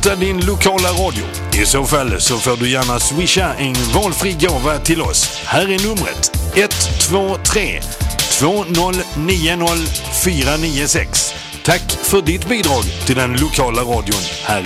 supporta din lokala radio? I så fall så får du gärna swisha en valfri gåva till oss. Här är numret 123 2090 496. Tack för ditt bidrag till den lokala radion här